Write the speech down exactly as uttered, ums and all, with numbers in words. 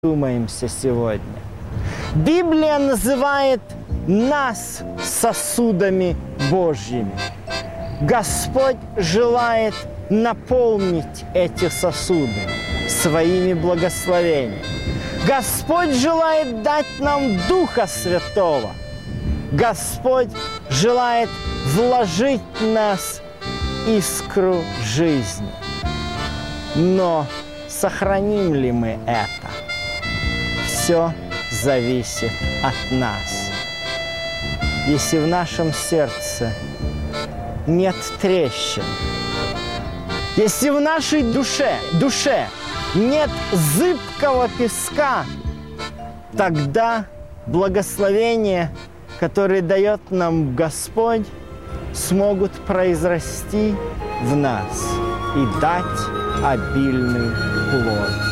думаемся сегодня. Библия называет нас сосудами Божьими. Господь желает наполнить эти сосуды своими благословениями. Господь желает дать нам Духа Святого. Господь желает вложить в нас искру жизни. Но сохраним ли мы это? Все зависит от нас. Если в нашем сердце нет трещин, если в нашей душе, душе нет зыбкого песка, тогда благословения, которые дает нам Господь, смогут произрасти в нас и дать обильный плод.